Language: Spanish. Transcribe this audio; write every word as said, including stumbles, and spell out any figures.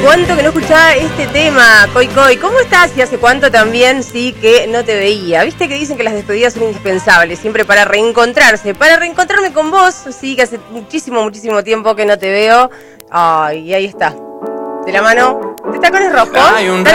cuánto que no escuchaba este tema, Coy Coy. ¿Cómo estás? Y hace cuánto también sí que no te veía. Viste que dicen que las despedidas son indispensables, siempre para reencontrarse. Para reencontrarme con vos, sí, que hace muchísimo, muchísimo tiempo que no te veo. Ay, y ahí está. De la mano de Tacones Rojos.